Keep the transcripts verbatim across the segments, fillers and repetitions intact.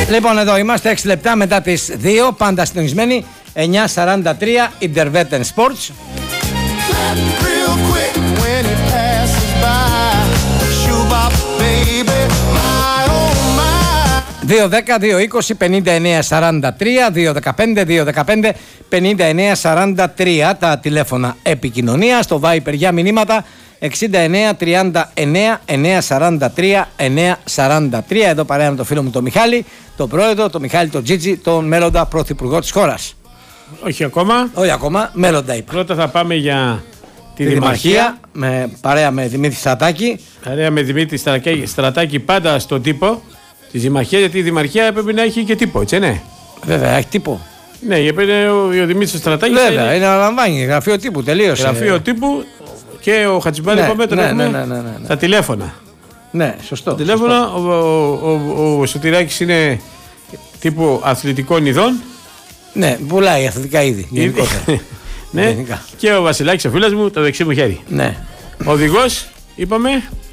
Λοιπόν, εδώ είμαστε έξι λεπτά μετά τις δύο, πάντα συντονισμένοι. εννιά σαράντα τρία Intervetten Sports. δύο δέκα δύο είκοσι πενήντα εννέα σαράντα τρία, δύο δεκαπέντε δύο δεκαπέντε πενήντα εννέα σαράντα τρία τα τηλέφωνα επικοινωνία, στο Viper για μηνύματα εξήντα εννέα τριάντα εννέα εννέα σαράντα τρία εννέα σαράντα τρία. Εδώ παρέα με το φίλο μου τον Μιχάλη, τον πρόεδρο, τον Μιχάλη τον Τζίτζι, τον μέλλοντα πρωθυπουργό της χώρας. Όχι ακόμα. Όχι ακόμα, μέλλοντα είπα. Πρώτα θα πάμε για τη, τη Δημαρχία. Δημαρχία, με, παρέα με Δημήτρη Στρατάκη. Παρέα με Δημήτρη Στρατάκη, Στρατάκη πάντα στον τύπο τη Δημαρχία, γιατί η Δημαρχία πρέπει να έχει και τύπο, έτσι, ναι. Βέβαια, έχει τύπο. Ναι, γιατί ο, ο Δημήτρης Στρατάκη. Βέβαια, είναι, είναι να λαμβάνει γραφείο τύπου, τελείωσε. Γραφείο τύπου και ο Χατζημπάλη ναι, είπαμε, τον ναι, έχουμε ναι, ναι, ναι, ναι. τα τηλέφωνα. Ναι, σωστό. Τα τηλέφωνα, ο, ο, ο, ο Σωτηράκης είναι τύπου αθλητικών ειδών. Ναι, πουλάει αθλητικά είδη. Γενικότερα. Ναι. Γενικά. Και ο Βασιλάκης, ο φίλος μου, το δεξί μου χέρι. Ναι. Ο οδηγός, είπαμε.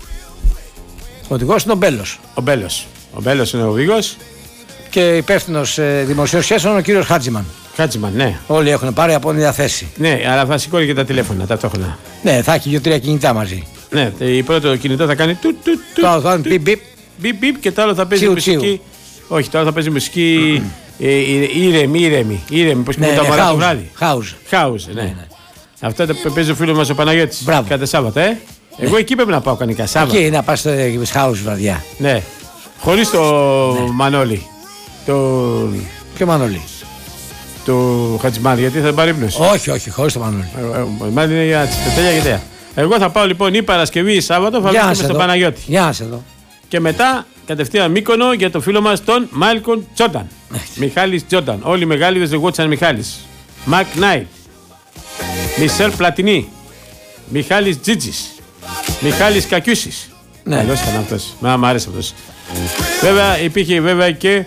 Ο οδηγός είναι ο Μπέλος. Ο Μπέλος. Ο Μπέλος είναι ο οδηγός. Και υπεύθυνος ε, δημοσίων σχέσεων ο κύριος Χάτζημαν. Χάτζημαν, ναι. Όλοι έχουν πάρει από μια θέση. Ναι, αλλά θα σηκώνει και τα τηλέφωνα ταυτόχρονα. Ναι, θα έχει δύο-τρία κινητά μαζί. Ναι, η πρώτο κινητό θα κάνει του του του. Το άλλο θα κάνει πιπ πιπ. Πιπ πιπ και το άλλο θα παίζει Τσιου, μουσική. τσιου. Όχι, το άλλο θα παίζει μουσική ήρεμη, ήρεμη. Ήρεμη, πώς κοιμούνται τα μωρά το βράδυ. Χάουζ. Χάουζ, ναι. Αυτό το παίζει ο φίλος μας ο Παναγιώτης. Μπράβο. Κάθε Σάββατο, ε. Εγώ εκεί πρέπει να πάω κανονικά Σάββατο. Εκεί να πας στο χάουζ βραδιά. Ναι. Χωρίς το Μανώλη. Το. Ποιο Μανώλη? Το Χατζημάρη, γιατί θα πάρει ύπνος. Όχι, όχι, χωρίς το Μανώλη. Ο Μανώλη είναι για τέλεια και τέλεια. Εγώ θα πάω λοιπόν ή Παρασκευή ή Σάββατο, θα βρίσκομαι στον Παναγιώτη. Γεια σας εδώ. Και μετά κατευθείαν Μύκονο για το φίλο μας τον Μάιλκον Τζόρνταν. Μιχάλης Τζόρνταν. Όλοι οι μεγάλοι δεν λεγόντουσαν Μιχάλης. Μακ Νάιτ. Μισελ Πλατινί. Μιχάλης Τζίτζης. Μιχάλης Κακιούσης. Ναι. Καλός ήταν αυτός. Μα μ' άρεσε αυτός. Βέβαια υπήρχε βέβαια και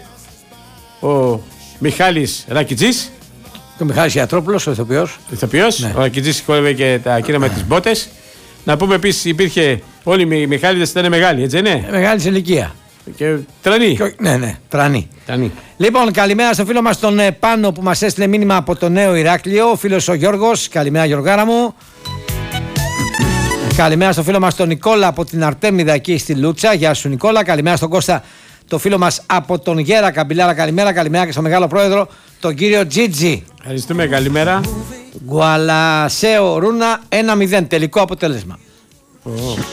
ο Μιχάλης Ρακιτζής. Και ο Μιχάλης Ιατρόπουλος, ο ηθοποιός. Ηθοποιός. Ναι. Ο Ρακιτζής σηκώνευε και τα κύρα με τις μπότες. Να πούμε επίσης υπήρχε. Όλοι οι Μιχάληδες ήταν μεγάλοι, έτσι ναι. Μεγάλη ηλικία. Και τρανή. Και, ναι, ναι, τρανή. τρανή. Λοιπόν, καλημέρα στο φίλο μας τον Πάνο που μας έστειλε μήνυμα από το Νέο Ηράκλειο. Ο φίλος ο Γιώργος. Καλημέρα, Γιωργάρα μου. Καλημέρα στο φίλο μας τον Νικόλα από την Αρτέμιδα εκεί στη Λούτσα. Γεια σου, Νικόλα. Καλημέρα στον Κώστα, το φίλο μας από τον Γέρα Καμπιλάρα. Καλημέρα, καλημέρα και στο μεγάλο πρόεδρο, τον κύριο Τζίτζι. Ευχαριστούμε, καλημέρα. Γκουαλασέο Ρούνα ένα μηδέν. Τελικό αποτέλεσμα. Oh.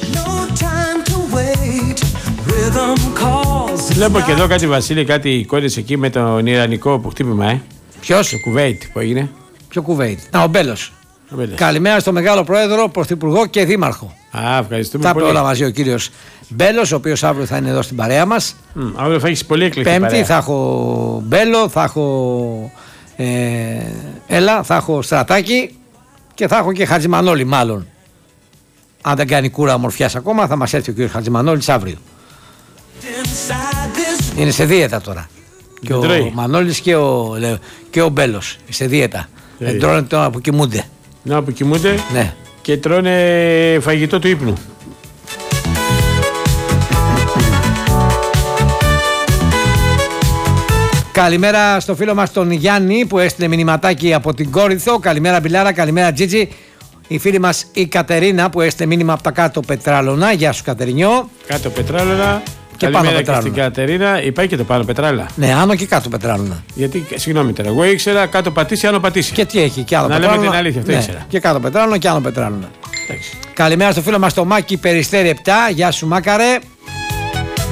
Βλέπω και εδώ κάτι, Βασίλη, κάτι εικόνες εκεί με τον Ιρανικό που χτύπημα, ε. Ποιος? Το Κουβέιτ που έγινε. Ποιο Κουβέιτ? Α, ο Μπέλος. Ο Μπέλος. Καλημέρα στο μεγάλο πρόεδρο, πρωθυπουργό και δήμαρχο. Α, ευχαριστούμε τα πολύ. Τα είπε όλα μαζί ο κύριος Μπέλος, ο οποίος αύριο θα είναι εδώ στην παρέα μας. Mm, αύριο θα έχεις πολύ εκλεκτή Πέμπτη παρέα. θα έχω Μπέλο, θα έχω ε, Έλα, θα έχω Στρατάκη και θα έχω και Χατζημανόλη μάλλον. Αν δεν κάνει κούρα ομορφιάς ακόμα, θα μας έρθει ο κύριος Χατζημανόλης αύριο. Είναι σε δίαιτα τώρα. Και ο Μανώλης και ο, και ο Μπέλος σε δίαιτα. Δεν τρώνε τώρα που κοιμούνται. Να που κοιμούνται ναι. Και τρώνε φαγητό του ύπνου. Καλημέρα στο φίλο μας τον Γιάννη που έστειλε μηνυματάκι από την Κόρινθο. Καλημέρα Μπιλάρα, καλημέρα Τζίτζι. Η φίλη μας η Κατερίνα που έστειλε μήνυμα από τα κάτω Πετράλωνα. Γεια σου Κατερινιό. Κάτω Πετράλωνα. Και καλημέρα πάνω και Πετράλωνα. στην Κατερίνα. Υπάρχει και το πάνω Πετράλα. Ναι, άνω και κάτω Πετράλωνα. Γιατί, συγγνώμη τώρα, εγώ ήξερα κάτω πατήσει, άνω πατήσει. Και τι έχει, και άλλο να Πετράλωνα. Να λέμε την αλήθεια, αυτό ναι, ήξερα. Και κάτω Πετράλωνα και άνω Πετράλωνα. Εντάξει. Καλημέρα στο φίλο μας το Μάκη Περιστέρη επτά. Γεια σου Μάκαρε.